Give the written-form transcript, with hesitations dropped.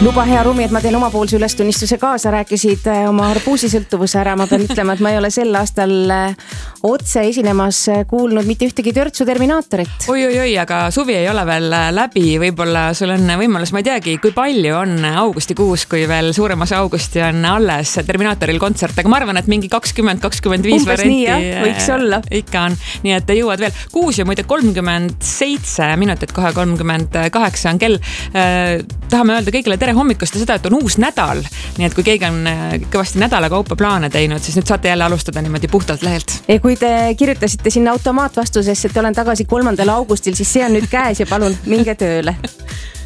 Luba hea Rumi, et ma teen omapoolse ülestunnistuse kaasa, rääkisid oma arbuusisõltuvuse ära. Ma pean ütlema, et ma ei ole sel aastal otse esinemas kuulnud mitte ühtegi törtsu Terminaatorit. Oi, aga suvi ei ole veel läbi. Võib-olla sul on võimalus, ma ei teagi, kui palju on augustikuus, kui veel suurem osa augusti on alles Terminaatoril kontsert. Aga ma arvan, et mingi 20-25 varianti võiks olla. Ikka on. Nii et jõuad veel. 6 ja muide 37 minutit, kohe 38 on kell. Tahame öelda kõigile tere hommikust ja seda, et on uus nädal. Nii et kui keegi on kõvasti nädala kaupa plaane teinud, siis nüüd saate jälle alustada niimoodi puhtalt lehelt. Ja kui te kirjutasite sinna automaatvastuses, et olen tagasi 3. augustil, siis see on nüüd käes ja palun minge tööle.